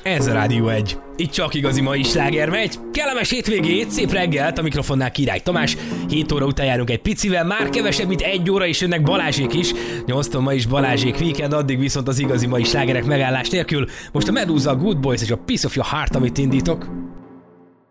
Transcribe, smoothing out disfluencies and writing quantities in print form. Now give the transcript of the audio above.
Ez a Rádió 1. Itt csak igazi mai sláger megy. Kellemes hétvégét, szép reggelt, a mikrofonnál Király Tamás. 7 óra után járunk egy picivel, már kevesebb, mint 1 óra, és jönnek Balázsék is. 8-tól ma is Balázsék weekend, addig viszont az igazi mai slágerek megállás nélkül. Most a Medusa, a Good Boys és a Piece of Your Heart, amit indítok.